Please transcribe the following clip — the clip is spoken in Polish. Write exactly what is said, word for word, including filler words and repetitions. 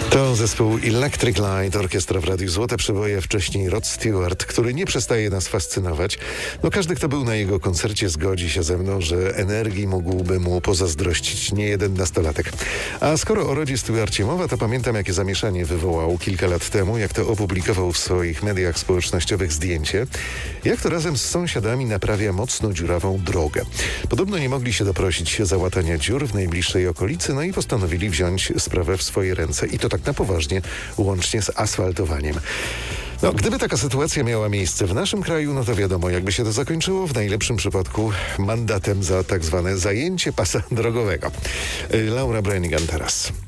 To zespół Electric Light, orkiestra w Radiu Złote Przeboje, wcześniej Rod Stewart, który nie przestaje nas fascynować. No każdy, kto był na jego koncercie, zgodzi się ze mną, że energii mógłby mu pozazdrościć niejeden nastolatek. A skoro o Rodzie Stewarcie mowa, to pamiętam, jakie zamieszanie wywołał kilka lat temu, jak to opublikował w swoich mediach społecznościowych zdjęcie, jak to razem z sąsiadami naprawia mocno dziurawą drogę. Podobno nie mogli się doprosić załatania dziur w najbliższej okolicy, no i postanowili wziąć sprawę w swoje ręce i to tak na poważnie, łącznie z asfaltowaniem. No, gdyby taka sytuacja miała miejsce w naszym kraju, no to wiadomo, jakby się to zakończyło, w najlepszym przypadku mandatem za tak zwane zajęcie pasa drogowego. Laura Branigan teraz.